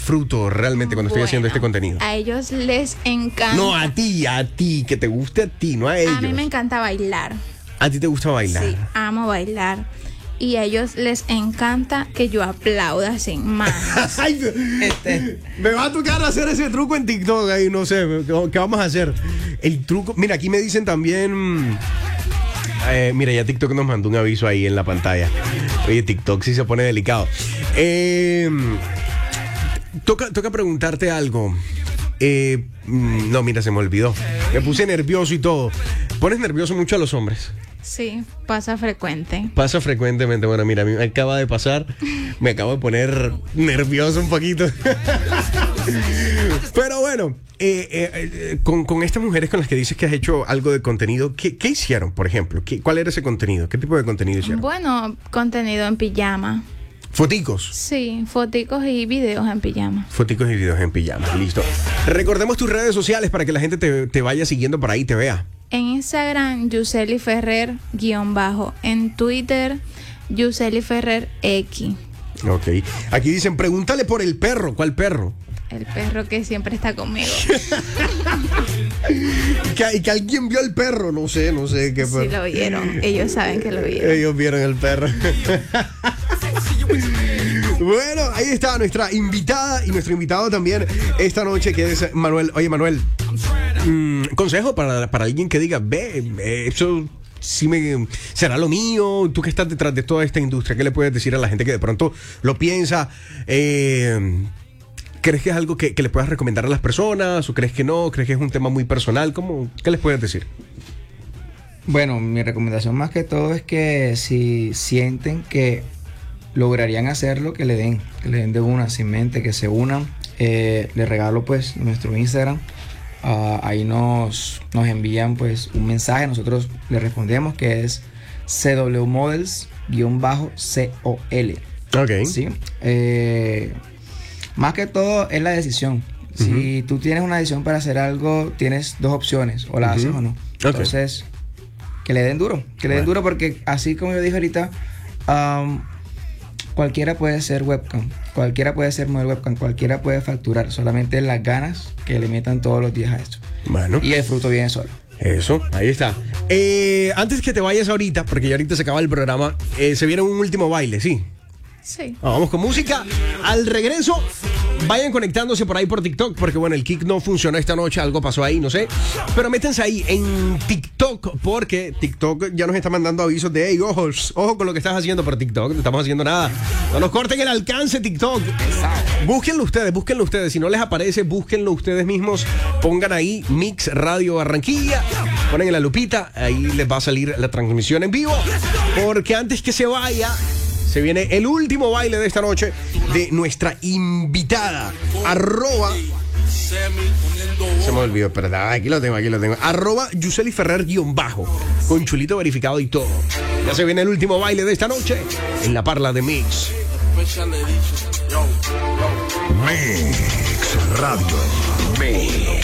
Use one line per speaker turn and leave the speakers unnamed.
disfruto realmente cuando estoy haciendo este contenido?
A ellos les encanta.
No, a ti, que te guste a ti, no a ellos.
A mí me encanta bailar.
¿A ti te gusta bailar?
Sí, amo bailar. Y a ellos les encanta que yo aplauda sin manos.
Ay, me va a tocar hacer ese truco en TikTok ahí, no sé, ¿qué vamos a hacer? El truco, mira, aquí me dicen también, mira, ya TikTok nos mandó un aviso ahí en la pantalla. Oye, TikTok sí se pone delicado. Toca preguntarte algo. No, mira, se me olvidó. Me puse nervioso y todo. ¿Pones nervioso mucho a los hombres?
Sí, pasa frecuente.
Pasa frecuentemente. Bueno, mira, a mí me acaba de pasar. Me acabo de poner nervioso un poquito. Pero bueno, con estas mujeres con las que dices que has hecho algo de contenido, ¿qué hicieron, por ejemplo? ¿Cuál era ese contenido? ¿Qué tipo de contenido hicieron?
Bueno, contenido en pijama.
¿Foticos?
Sí, foticos y videos en pijama.
Foticos y videos en pijama, listo. Recordemos tus redes sociales para que la gente te vaya siguiendo por ahí y te vea.
En Instagram, Yuseli Ferrer _. En Twitter, Yuseli Ferrer X.
Ok. Aquí dicen, pregúntale por el perro. ¿Cuál perro?
El perro que siempre está conmigo.
que alguien vio el perro. No sé qué perro.
Sí, lo vieron. Ellos saben que lo vieron.
Ellos vieron el perro. Bueno, ahí está nuestra invitada y nuestro invitado también esta noche, que es Manuel. Oye, Manuel, consejo para alguien que diga, eso sí será lo mío. Tú que estás detrás de toda esta industria, ¿qué le puedes decir a la gente que de pronto lo piensa? ¿Crees que es algo que le puedas recomendar a las personas? ¿O crees que no? ¿Crees que es un tema muy personal? ¿Qué les puedes decir?
Bueno, mi recomendación más que todo es que si sienten que lograrían hacerlo, que le den de una, sin mente, que se unan. Les regalo pues nuestro Instagram. Ahí nos envían pues un mensaje, nosotros le respondemos, que es cwmodels_col.
Ok.
¿Sí? Más que todo es la decisión. Si tú tienes una decisión para hacer algo, tienes dos opciones, o la haces o no. Entonces, que le den duro, porque así como yo dije ahorita, cualquiera puede ser webcam, cualquiera puede ser modelo webcam, cualquiera puede facturar, solamente las ganas que le metan todos los días a esto.
Bueno.
Y el fruto viene solo.
Eso, ahí está. Antes que te vayas ahorita, porque ya ahorita se acaba el programa, se viene un último baile, ¿sí?
Sí.
Vamos con música. Al regreso, vayan conectándose por ahí por TikTok, porque bueno, el kick no funcionó esta noche, algo pasó ahí, no sé. Pero métanse ahí en TikTok, porque TikTok ya nos está mandando avisos de, hey, ojo con lo que estás haciendo por TikTok, no estamos haciendo nada. No nos corten el alcance, TikTok. Búsquenlo ustedes. Si no les aparece, búsquenlo ustedes mismos. Pongan ahí Mix Radio Barranquilla, ponen en la lupita, ahí les va a salir la transmisión en vivo. Porque antes que se vaya, se viene el último baile de esta noche de nuestra invitada. Se me olvidó, perdón. Aquí lo tengo. @Yuseli Ferrer _ con chulito verificado y todo. Ya se viene el último baile de esta noche en la parla de Mix.
Mix Radio. Mix.